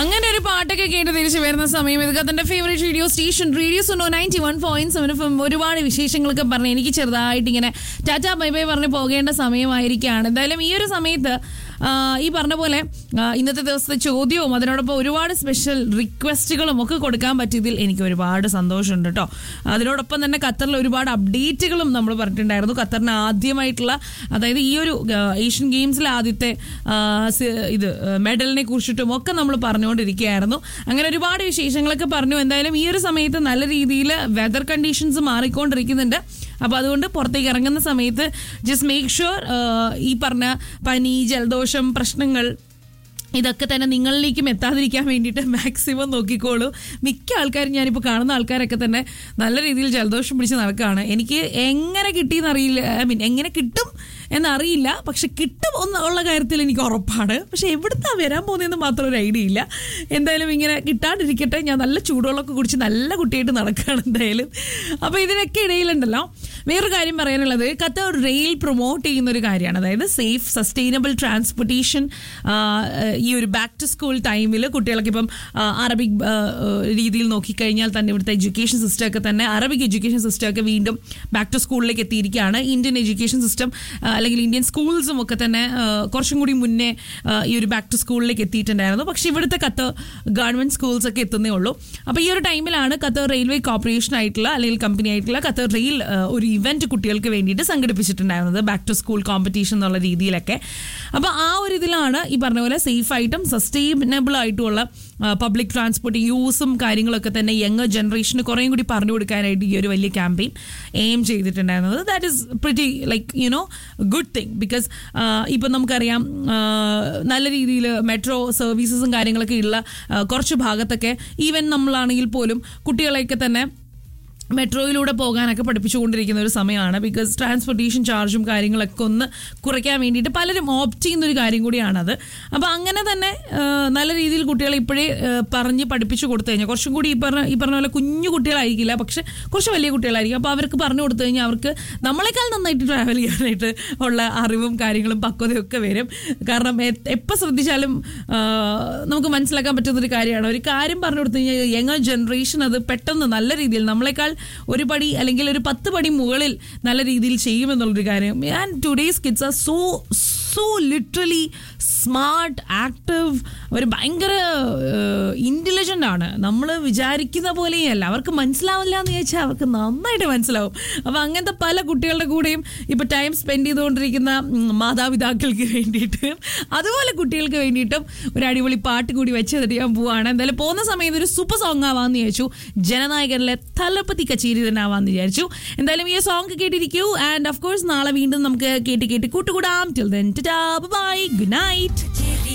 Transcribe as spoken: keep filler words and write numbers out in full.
അങ്ങനെ ഒരു പാട്ടൊക്കെ കേട്ട് തിരിച്ചു വരുന്ന സമയം ഇതൊക്കെ തന്റെ favourite radio station radio Suno ninety one point seven F M ഒരുപാട് വിശേഷങ്ങളൊക്കെ പറഞ്ഞ് എനിക്ക് ചെറുതായിട്ട് ഇങ്ങനെ ടാറ്റാ ബൈ ബൈ പറഞ്ഞ് പോകേണ്ട സമയമായിരിക്കുകയാണ്. എന്തായാലും ഈ ഒരു സമയത്ത് ഈ പറഞ്ഞ പോലെ ഇന്നത്തെ ദിവസത്തെ ചോദ്യവും അതിനോടൊപ്പം ഒരുപാട് സ്പെഷ്യൽ റിക്വസ്റ്റുകളും ഒക്കെ കൊടുക്കാൻ പറ്റിയതിൽ എനിക്ക് ഒരുപാട് സന്തോഷമുണ്ട് കേട്ടോ. അതിനോടൊപ്പം തന്നെ ഖത്തറിൽ ഒരുപാട് അപ്ഡേറ്റുകളും നമ്മൾ പറഞ്ഞിട്ടുണ്ടായിരുന്നു. ഖത്തറിന് ആദ്യമായിട്ടുള്ള അതായത് ഈ ഒരു ഏഷ്യൻ ഗെയിംസിലെ ആദ്യത്തെ ഇത് മെഡലിനെ കുറിച്ചിട്ടും ഒക്കെ നമ്മൾ പറഞ്ഞുകൊണ്ടിരിക്കുകയായിരുന്നു. അങ്ങനെ ഒരുപാട് വിശേഷങ്ങളൊക്കെ പറഞ്ഞു. എന്തായാലും ഈ ഒരു സമയത്ത് നല്ല രീതിയിൽ വെതർ കണ്ടീഷൻസ് മാറിക്കൊണ്ടിരിക്കുന്നുണ്ട്. അപ്പോൾ അതുകൊണ്ട് പുറത്തേക്ക് ഇറങ്ങുന്ന സമയത്ത് ജസ്റ്റ് മേക്ക് ഷുവർ ഈ പറഞ്ഞ പനി, ജലദോഷം പ്രശ്നങ്ങൾ ഇതൊക്കെ തന്നെ നിങ്ങളിലേക്കും എത്താതിരിക്കാൻ വേണ്ടിയിട്ട് മാക്സിമം നോക്കിക്കോളൂ. മിക്ക ആൾക്കാരും ഞാനിപ്പോൾ കാണുന്ന ആൾക്കാരൊക്കെ തന്നെ നല്ല രീതിയിൽ ജലദോഷം പിടിച്ച് നടക്കുകയാണ്. എനിക്ക് എങ്ങനെ കിട്ടിയെന്നറിയില്ല, ഐ മീൻ എങ്ങനെ കിട്ടും എന്നറിയില്ല, പക്ഷെ കിട്ടും ഒന്ന് ഉള്ള കാര്യത്തിൽ എനിക്ക് ഉറപ്പാണ്. പക്ഷെ എവിടുന്നാണ് വരാൻ പോകുന്നതെന്ന് മാത്രം ഒരു ഐഡിയ ഇല്ല. എന്തായാലും ഇങ്ങനെ കിട്ടാണ്ടിരിക്കട്ടെ. ഞാൻ നല്ല ചൂടുവെള്ളമൊക്കെ കുടിച്ച് നല്ല കുട്ടിയായിട്ട് നടക്കുകയാണ് എന്തായാലും. അപ്പോൾ ഇതിനൊക്കെ ഇടയിലുണ്ടല്ലോ വേറൊരു കാര്യം പറയാനുള്ളത്, ഖത്തർ റെയിൽ പ്രൊമോട്ട് ചെയ്യുന്ന ഒരു കാര്യമാണ്. അതായത് സേഫ് സസ്റ്റൈനബിൾ ട്രാൻസ്പോർട്ടേഷൻ. ഈ ഒരു ബാക്ക് ടു സ്കൂൾ ടൈമിൽ കുട്ടികൾക്ക് ഇപ്പം അറബിക് രീതിയിൽ നോക്കിക്കഴിഞ്ഞാൽ തന്നെ ഇവിടുത്തെ എഡ്യൂക്കേഷൻ സിസ്റ്റം ഒക്കെ തന്നെ അറബിക് എഡ്യൂക്കേഷൻ സിസ്റ്റം ഒക്കെ വീണ്ടും ബാക്ക് ടു സ്കൂളിലേക്ക് എത്തിയിരിക്കുകയാണ്. ഇന്ത്യൻ എഡ്യൂക്കേഷൻ സിസ്റ്റം അല്ലെങ്കിൽ ഇന്ത്യൻ സ്കൂൾസും ഒക്കെ തന്നെ കുറച്ചും കൂടി മുന്നേ ഈ ഒരു ബാക്ക് ടു സ്കൂളിലേക്ക് എത്തിയിട്ടുണ്ടായിരുന്നു. പക്ഷെ ഇവിടുത്തെ ഖത്തർ ഗവൺമെന്റ് സ്കൂൾസ് ഒക്കെ എത്തുന്നേ ഉള്ളൂ. അപ്പോൾ ഈ ഒരു ടൈമിലാണ് ഖത്തർ റെയിൽവേ കോർപ്പറേഷൻ ആയിട്ടുള്ള അല്ലെങ്കിൽ കമ്പനി ആയിട്ടുള്ള ഖത്തർ റെയിൽ ഒരു ഇവന്റ് കുട്ടികൾക്ക് വേണ്ടിയിട്ട് സംഘടിപ്പിച്ചിട്ടുണ്ടായിരുന്നത്, ബാക്ക് ടു സ്കൂൾ കോമ്പറ്റീഷൻ എന്നുള്ള രീതിയിലൊക്കെ. അപ്പോൾ ആ ഒരു ഇതിലാണ് ഈ പറഞ്ഞ പോലെ സേഫ് ആയിട്ടും സസ്റ്റൈനബിൾ ആയിട്ടുള്ള പബ്ലിക് ട്രാൻസ്പോർട്ട് യൂസും കാര്യങ്ങളൊക്കെ തന്നെ യങ്ങർ ജനറേഷന് കുറേയും കൂടി പറഞ്ഞു കൊടുക്കാനായിട്ട് ഈ ഒരു വലിയ ക്യാമ്പയിൻ എയിം ചെയ്തിട്ടുണ്ടായിരുന്നത്. That is pretty like you know good thing. Because ഇപ്പം നമുക്കറിയാം നല്ല രീതിയിൽ മെട്രോ സർവീസസും കാര്യങ്ങളൊക്കെ ഉള്ള കുറച്ച് ഭാഗത്തൊക്കെ ഈവൻ നമ്മളാണെങ്കിൽ പോലും കുട്ടികളെയൊക്കെ തന്നെ മെട്രോയിലൂടെ പോകാനൊക്കെ പഠിപ്പിച്ചുകൊണ്ടിരിക്കുന്ന ഒരു സമയമാണ്. ബിക്കോസ് ട്രാൻസ്പോർട്ടേഷൻ ചാർജും കാര്യങ്ങളൊക്കെ ഒന്ന് കുറയ്ക്കാൻ വേണ്ടിയിട്ട് പലരും ഓപ്റ്റ് ചെയ്യുന്നൊരു കാര്യം കൂടിയാണത്. അപ്പോൾ അങ്ങനെ തന്നെ നല്ല രീതിയിൽ കുട്ടികളെ ഇപ്പോഴേ പറഞ്ഞ് പഠിപ്പിച്ചു കൊടുത്തു കഴിഞ്ഞാൽ കുറച്ചും കൂടി ഈ പറഞ്ഞ ഈ പറഞ്ഞ പോലെ കുഞ്ഞു കുട്ടികളായിരിക്കില്ല, പക്ഷെ കുറച്ച് വലിയ കുട്ടികളായിരിക്കും. അപ്പോൾ അവർക്ക് പറഞ്ഞു കൊടുത്തു കഴിഞ്ഞാൽ അവർക്ക് നമ്മളെക്കാൾ നന്നായിട്ട് ട്രാവൽ ചെയ്യാനായിട്ട് ഉള്ള അറിവും കാര്യങ്ങളും പക്വതയും ഒക്കെ വരും. കാരണം എപ്പോൾ ശ്രദ്ധിച്ചാലും നമുക്ക് മനസ്സിലാക്കാൻ പറ്റുന്നൊരു കാര്യമാണ്. ഒരു കാര്യം പറഞ്ഞു കൊടുത്തു കഴിഞ്ഞാൽ യങ്ങർ ജനറേഷൻ അത് പെട്ടെന്ന് നല്ല രീതിയിൽ നമ്മളെക്കാൾ ഒരു പടി അല്ലെങ്കിൽ ഒരു പത്ത് പടി മുകളിൽ നല്ല രീതിയിൽ ചെയ്യുമെന്നുള്ളൊരു കാര്യം. And today's kids are so so literally smart, active. അവർ ഭയങ്കര ഇൻ്റലിജൻ്റ് ആണ്. നമ്മൾ വിചാരിക്കുന്ന പോലെയല്ല. അവർക്ക് മനസ്സിലാവില്ല എന്ന് ചോദിച്ചാൽ അവർക്ക് നന്നായിട്ട് മനസ്സിലാവും. അപ്പോൾ അങ്ങനത്തെ പല കുട്ടികളുടെ കൂടെയും ഇപ്പോൾ ടൈം സ്പെൻഡ് ചെയ്തുകൊണ്ടിരിക്കുന്ന മാതാപിതാക്കൾക്ക് വേണ്ടിയിട്ടും അതുപോലെ കുട്ടികൾക്ക് വേണ്ടിയിട്ടും ഒരു അടിപൊളി പാട്ട് കൂടി വെച്ച് തരാൻ പോവുകയാണ്. എന്തായാലും പോകുന്ന സമയത്ത് ഒരു സൂപ്പർ സോങ് ആവാമെന്ന് വിചാരിച്ചു. ജനനായകരിലെ തലപ്പത്തി കച്ചേരി തന്നെ ആവാമെന്ന് വിചാരിച്ചു. എന്തായാലും ഈ സോങ് കേട്ടിരിക്കൂ. ആൻഡ് ഓഫ് കോഴ്സ് നാളെ വീണ്ടും നമുക്ക് കേട്ട് കേട്ട് കൂട്ടുകൂടാം. Till then tata bye, good night.